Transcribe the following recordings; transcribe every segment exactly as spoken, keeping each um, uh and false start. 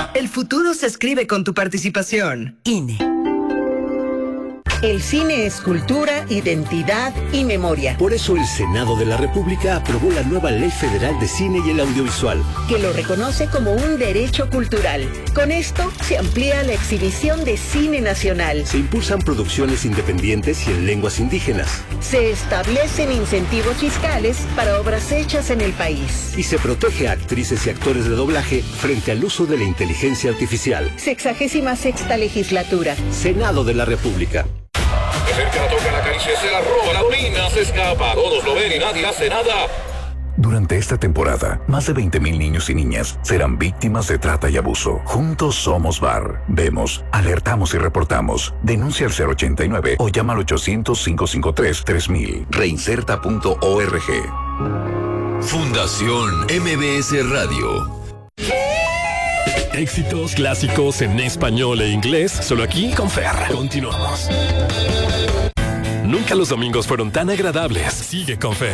El futuro se escribe con tu participación. I N E. El cine es cultura, identidad y memoria. Por eso el Senado de la República aprobó la nueva Ley Federal de Cine y el Audiovisual, que lo reconoce como un derecho cultural. Con esto se amplía la exhibición de cine nacional. Se impulsan producciones independientes y en lenguas indígenas. Se establecen incentivos fiscales para obras hechas en el país. Y se protege a actrices y actores de doblaje frente al uso de la inteligencia artificial. Sexagésima sexta legislatura. Senado de la República. Se acerca, la toca, la acaricia, se la roba, la domina, se escapa. Todos lo ven y nadie hace nada. Durante esta temporada, más de veinte mil niños y niñas serán víctimas de trata y abuso. Juntos somos V A R. Vemos, alertamos y reportamos. Denuncia al cero ochenta y nueve o llama al ochocientos, cinco cinco tres, tres mil. Reinserta punto org. Fundación M B S Radio. Éxitos clásicos en español e inglés, solo aquí con Fer. Continuamos. Nunca los domingos fueron tan agradables. Sigue con Fer.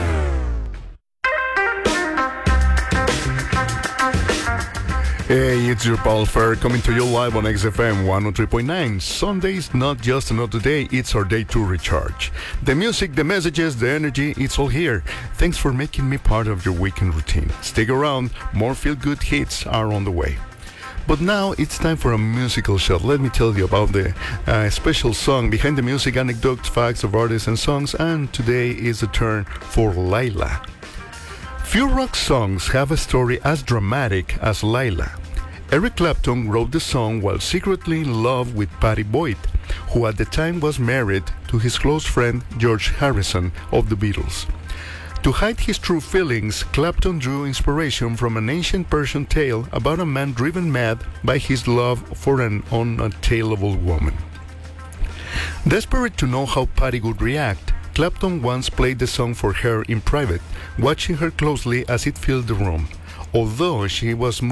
Hey, it's your pal Fer coming to you live on X F M one oh three point nine. Sunday's not just another day, it's our day to recharge. The music, the messages, the energy, it's all here. Thanks for making me part of your weekend routine. Stick around, more feel-good hits are on the way. But now it's time for a musical show. Let me tell you about the uh, special song behind the music, anecdotes, facts of artists and songs, and today is the turn for Laila. Few rock songs have a story as dramatic as Laila. Eric Clapton wrote the song while secretly in love with Pattie Boyd, who at the time was married to his close friend George Harrison of the Beatles. To hide his true feelings, Clapton drew inspiration from an ancient Persian tale about a man driven mad by his love for an unattainable woman. Desperate to know how Pattie would react, Clapton once played the song for her in private, watching her closely as it filled the room. Although she was